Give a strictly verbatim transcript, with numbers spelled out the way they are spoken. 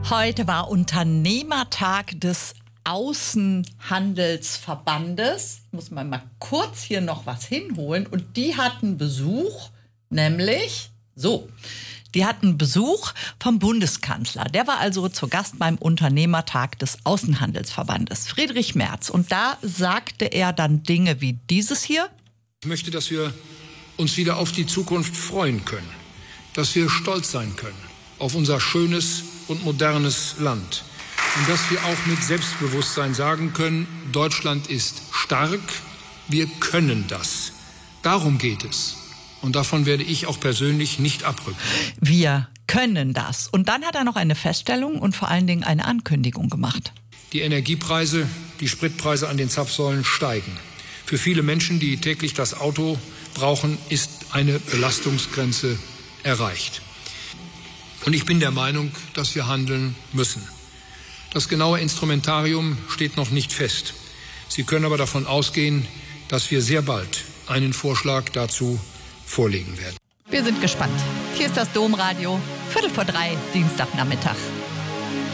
Heute war Unternehmertag des Außenhandelsverbandes. Ich muss mal, mal kurz hier noch was hinholen. Und die hatten Besuch, nämlich so. Die hatten Besuch vom Bundeskanzler. Der war also zu Gast beim Unternehmertag des Außenhandelsverbandes, Friedrich Merz. Und da sagte er dann Dinge wie dieses hier. Ich möchte, dass wir uns wieder auf die Zukunft freuen können, dass wir stolz sein können auf unser schönes und modernes Land und dass wir auch mit Selbstbewusstsein sagen können, Deutschland ist stark, wir können das. Darum geht es. Und davon werde ich auch persönlich nicht abrücken. Wir können das. Und dann hat er noch eine Feststellung und vor allen Dingen eine Ankündigung gemacht. Die Energiepreise, die Spritpreise an den Zapfsäulen steigen. Für viele Menschen, die täglich das Auto brauchen, ist eine Belastungsgrenze erreicht. Und ich bin der Meinung, dass wir handeln müssen. Das genaue Instrumentarium steht noch nicht fest. Sie können aber davon ausgehen, dass wir sehr bald einen Vorschlag dazu vorlegen werden. Wir sind gespannt. Hier ist das Domradio, Viertel vor drei, Dienstagnachmittag.